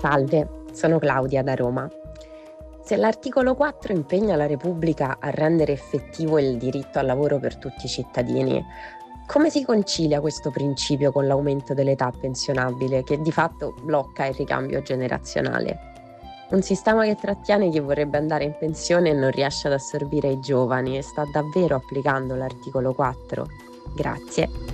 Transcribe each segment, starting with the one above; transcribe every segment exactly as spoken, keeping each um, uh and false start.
Salve, sono Claudia da Roma. Se l'articolo quattro impegna la Repubblica a rendere effettivo il diritto al lavoro per tutti i cittadini, come si concilia questo principio con l'aumento dell'età pensionabile che di fatto blocca il ricambio generazionale? Un sistema che trattiene chi vorrebbe andare in pensione e non riesce ad assorbire i giovani e sta davvero applicando l'articolo quattro? Grazie.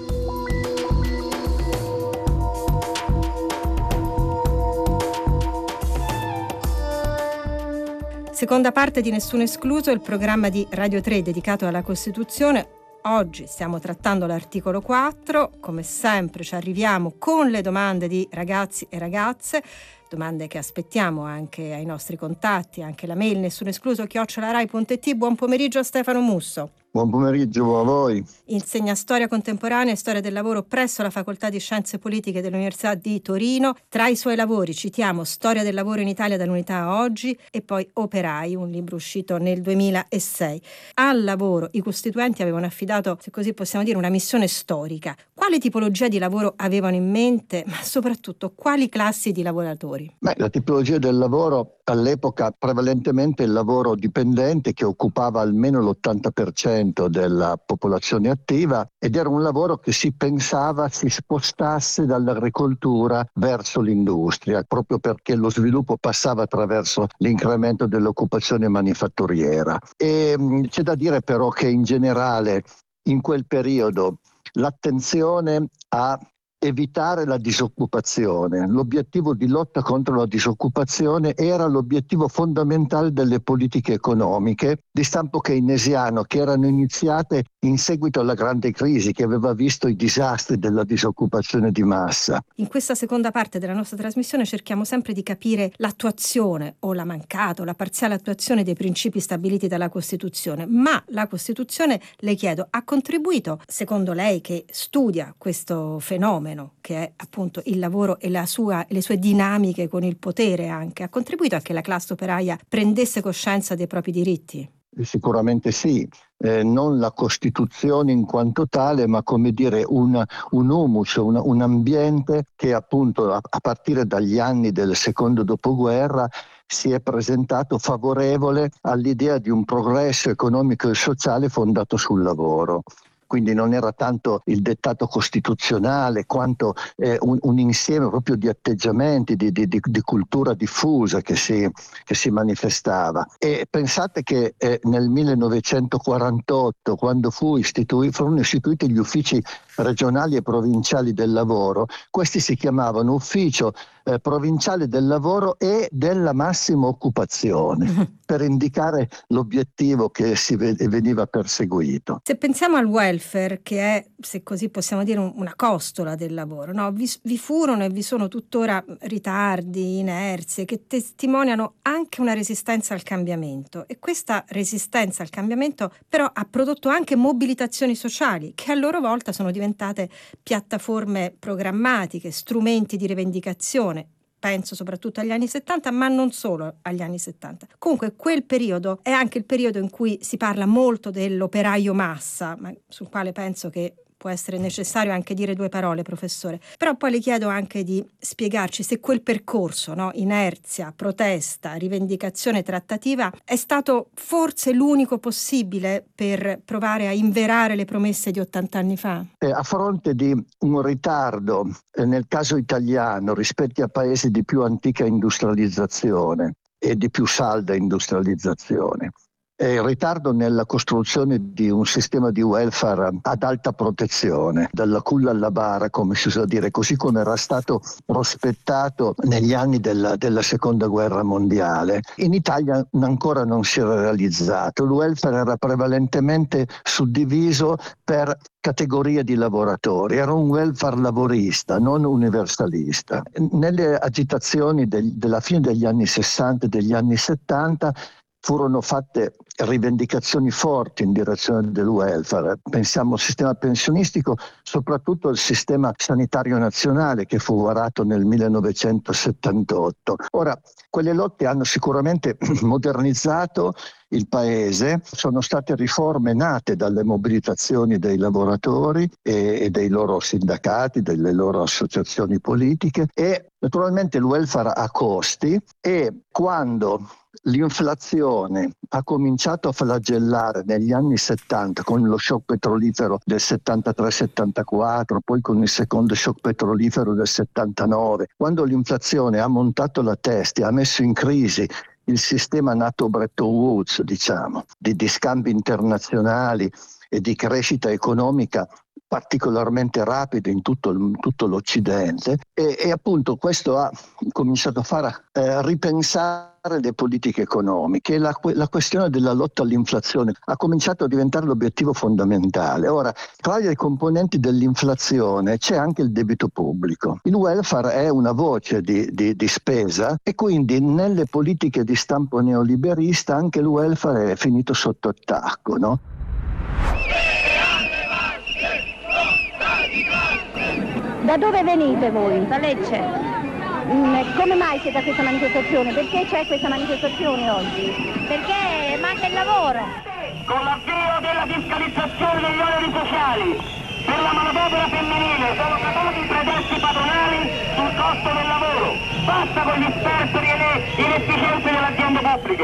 Seconda parte di Nessuno Escluso, il programma di Radio tre dedicato alla Costituzione. Oggi stiamo trattando l'articolo quattro, come sempre ci arriviamo con le domande di ragazzi e ragazze, domande che aspettiamo anche ai nostri contatti, anche la mail nessunescluso chiocciola rai punto it. Buon pomeriggio a Stefano Musso. Buon pomeriggio a voi. Insegna storia contemporanea e storia del lavoro presso la Facoltà di Scienze Politiche dell'Università di Torino. Tra i suoi lavori citiamo Storia del lavoro in Italia dall'Unità a oggi e poi Operai, un libro uscito nel duemilasei. Al lavoro i costituenti avevano affidato, se così possiamo dire, una missione storica. Quale tipologia di lavoro avevano in mente, ma soprattutto quali classi di lavoratori? Beh, la tipologia del lavoro all'epoca prevalentemente il lavoro dipendente che occupava almeno l'ottanta per cento della popolazione attiva ed era un lavoro che si pensava si spostasse dall'agricoltura verso l'industria, proprio perché lo sviluppo passava attraverso l'incremento dell'occupazione manifatturiera. E mh, c'è da dire però che in generale in quel periodo l'attenzione a evitare la disoccupazione, l'obiettivo di lotta contro la disoccupazione era l'obiettivo fondamentale delle politiche economiche di stampo keynesiano che erano iniziate in seguito alla grande crisi che aveva visto i disastri della disoccupazione di massa. In questa seconda parte della nostra trasmissione cerchiamo sempre di capire l'attuazione o la mancata o la parziale attuazione dei principi stabiliti dalla Costituzione, ma la Costituzione, le chiedo, ha contribuito, secondo lei che studia questo fenomeno che è appunto il lavoro e la sua, le sue dinamiche con il potere anche, ha contribuito a che la classe operaia prendesse coscienza dei propri diritti? Sicuramente sì, eh, non la Costituzione in quanto tale, ma come dire un, un humus, un, un ambiente che appunto a, a partire dagli anni del secondo dopoguerra si è presentato favorevole all'idea di un progresso economico e sociale fondato sul lavoro. Quindi non era tanto il dettato costituzionale quanto eh, un, un insieme proprio di atteggiamenti, di, di, di, di cultura diffusa che si, che si manifestava. E pensate che eh, nel millenovecentoquarantotto, quando fu istitui, furono istituiti gli uffici regionali e provinciali del lavoro, questi si chiamavano Ufficio eh, Provinciale del Lavoro e della Massima Occupazione, per indicare l'obiettivo che si veniva perseguito. Se pensiamo al welfare, che è, se così possiamo dire, una costola del lavoro, no? vi, vi furono e vi sono tuttora ritardi, inerzie che testimoniano anche una resistenza al cambiamento, e questa resistenza al cambiamento però ha prodotto anche mobilitazioni sociali che a loro volta sono diventate piattaforme programmatiche, strumenti di rivendicazione. Penso soprattutto agli anni settanta, ma non solo agli anni settanta. Comunque quel periodo è anche il periodo in cui si parla molto dell'operaio massa, ma sul quale penso che può essere necessario anche dire due parole, professore. Però poi le chiedo anche di spiegarci se quel percorso, no, inerzia, protesta, rivendicazione, trattativa, è stato forse l'unico possibile per provare a inverare le promesse di ottanta anni fa? Eh, a fronte di un ritardo, eh, nel caso italiano, rispetto a paesi di più antica industrializzazione e di più salda industrializzazione, e il ritardo nella costruzione di un sistema di welfare ad alta protezione, dalla culla alla bara, come si usa dire, così come era stato prospettato negli anni della, della seconda guerra mondiale. In Italia ancora non si era realizzato. Il welfare era prevalentemente suddiviso per categorie di lavoratori, era un welfare lavorista, non universalista. Nelle agitazioni del, della fine degli anni sessanta e degli anni settanta furono fatte rivendicazioni forti in direzione del welfare. Pensiamo al sistema pensionistico, soprattutto al sistema sanitario nazionale che fu varato nel millenovecentosettantotto. Ora, quelle lotte hanno sicuramente modernizzato il paese. Sono state riforme nate dalle mobilitazioni dei lavoratori e, e dei loro sindacati, delle loro associazioni politiche, e naturalmente il welfare ha costi, e quando l'inflazione ha cominciato a flagellare negli anni settanta con lo shock petrolifero del settantatré settantaquattro, poi con il secondo shock petrolifero del settantanove, quando l'inflazione ha montato la testa e ha messo in crisi il sistema nato Bretton Woods, diciamo, di, di scambi internazionali e di crescita economica particolarmente rapido in tutto, in tutto l'Occidente, e, e appunto questo ha cominciato a far eh, ripensare le politiche economiche. La, la questione della lotta all'inflazione ha cominciato a diventare l'obiettivo fondamentale. Ora, tra i componenti dell'inflazione c'è anche il debito pubblico. Il welfare è una voce di, di, di spesa, e quindi nelle politiche di stampo neoliberista anche il welfare è finito sotto attacco, no? Da dove venite voi? Da Lecce. Mm, come mai siete a questa manifestazione? Perché c'è questa manifestazione oggi? Perché manca il lavoro. Con l'avvio della fiscalizzazione degli oneri sociali per la manodopera femminile sono caduti i pretesti patronali sul costo del lavoro. Basta con gli sperperi e le inefficienze delle aziende pubbliche.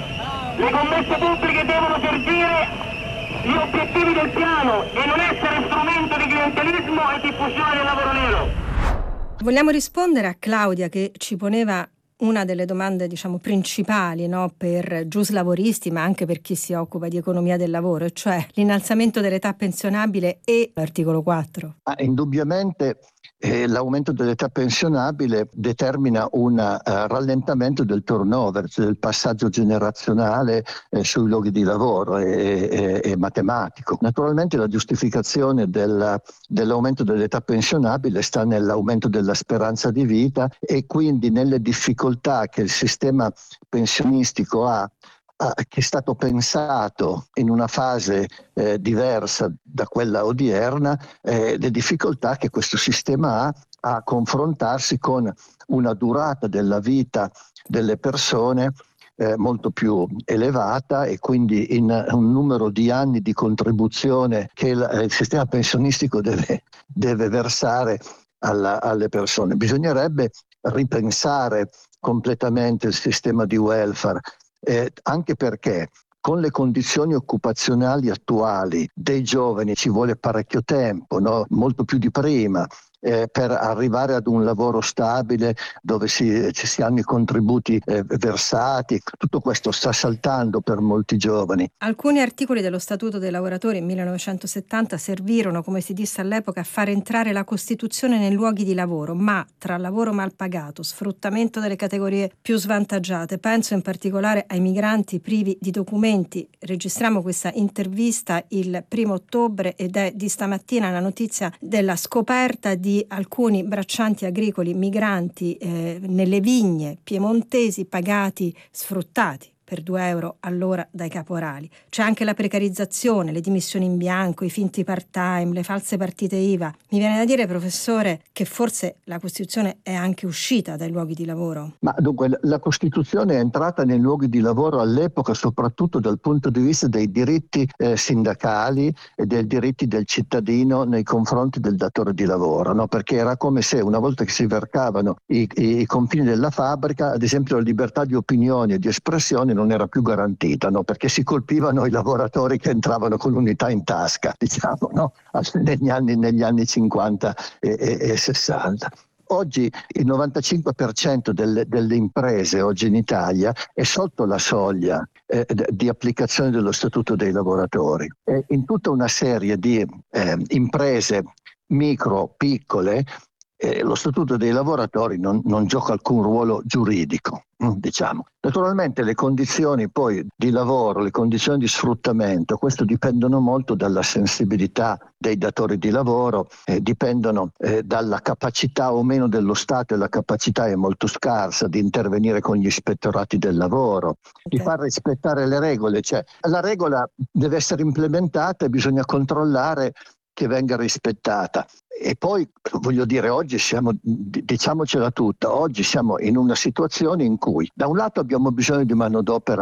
Le commesse pubbliche devono servire gli obiettivi del piano e non essere strumento di clientelismo e diffusione del lavoro nero. Vogliamo rispondere a Claudia, che ci poneva una delle domande, diciamo, principali, no, per giuslavoristi, ma anche per chi si occupa di economia del lavoro, e cioè l'innalzamento dell'età pensionabile e l'articolo quattro. Ah, indubbiamente eh, l'aumento dell'età pensionabile determina un uh, rallentamento del turnover, cioè del passaggio generazionale eh, sui luoghi di lavoro, è, è, è matematico. Naturalmente la giustificazione del, dell'aumento dell'età pensionabile sta nell'aumento della speranza di vita, e quindi nelle difficoltà che il sistema pensionistico ha, che è stato pensato in una fase eh, diversa da quella odierna, eh, le difficoltà che questo sistema ha a confrontarsi con una durata della vita delle persone eh, molto più elevata, e quindi in un numero di anni di contribuzione che il, il sistema pensionistico deve, deve versare alla, alle persone. Bisognerebbe ripensare completamente il sistema di welfare, Eh, anche perché con le condizioni occupazionali attuali dei giovani ci vuole parecchio tempo, no? Molto più di prima, eh, per arrivare ad un lavoro stabile dove si, ci si hanno i contributi eh, versati. Tutto questo sta saltando per molti giovani. Alcuni articoli dello Statuto dei lavoratori in millenovecentosettanta servirono, come si disse all'epoca, a far entrare la Costituzione nei luoghi di lavoro, ma tra lavoro mal pagato, sfruttamento delle categorie più svantaggiate, penso in particolare ai migranti privi di documenti. Registriamo questa intervista il primo ottobre ed è di stamattina la notizia della scoperta di alcuni braccianti agricoli migranti eh, nelle vigne piemontesi pagati, sfruttati per due euro all'ora dai caporali. C'è anche la precarizzazione, le dimissioni in bianco, i finti part-time, le false partite I V A. Mi viene da dire, professore, che forse la Costituzione è anche uscita dai luoghi di lavoro. Ma dunque la Costituzione è entrata nei luoghi di lavoro all'epoca soprattutto dal punto di vista dei diritti eh, sindacali e dei diritti del cittadino nei confronti del datore di lavoro, no? Perché era come se una volta che si varcavano i, i, i confini della fabbrica, ad esempio la libertà di opinione e di espressione non era più garantita, no? Perché si colpivano i lavoratori che entravano con l'unità in tasca, diciamo, no? negli, anni, negli anni cinquanta e, e, e sessanta. Oggi il novantacinque per cento delle, delle imprese oggi in Italia è sotto la soglia eh, di applicazione dello Statuto dei lavoratori. E in tutta una serie di eh, imprese micro, piccole, Eh, lo Statuto dei lavoratori non, non gioca alcun ruolo giuridico, diciamo. Naturalmente le condizioni poi di lavoro, le condizioni di sfruttamento, questo dipendono molto dalla sensibilità dei datori di lavoro, eh, dipendono eh, dalla capacità o meno dello Stato, e la capacità è molto scarsa di intervenire con gli ispettorati del lavoro, di far rispettare le regole. Cioè, la regola deve essere implementata e bisogna controllare che venga rispettata. E poi voglio dire, oggi siamo, diciamocela tutta, oggi siamo in una situazione in cui da un lato abbiamo bisogno di manodopera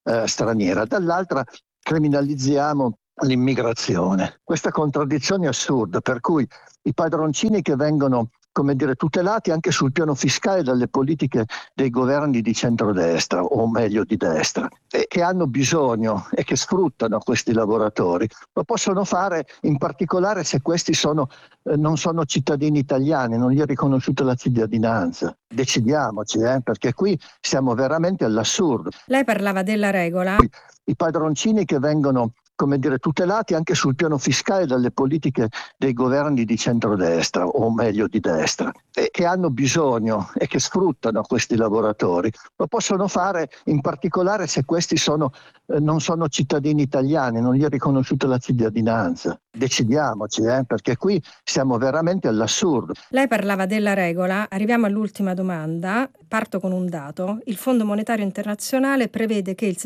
eh, straniera, dall'altra criminalizziamo l'immigrazione. Questa contraddizione è assurda, per cui i padroncini che vengono, come dire, tutelati anche sul piano fiscale dalle politiche dei governi di centrodestra, o meglio di destra, e che hanno bisogno e che sfruttano questi lavoratori, lo possono fare in particolare se questi sono, eh, non sono cittadini italiani, non gli è riconosciuta la cittadinanza. Decidiamoci, eh, perché qui siamo veramente all'assurdo. Lei parlava della regola. I padroncini che vengono, come dire, tutelati anche sul piano fiscale dalle politiche dei governi di centrodestra, o meglio di destra, e che hanno bisogno e che sfruttano questi lavoratori, lo possono fare in particolare se questi sono, eh, non sono cittadini italiani, non gli è riconosciuta la cittadinanza. Decidiamoci, eh, perché qui siamo veramente all'assurdo. Lei parlava della regola, arriviamo all'ultima domanda, parto con un dato. Il Fondo Monetario Internazionale prevede che il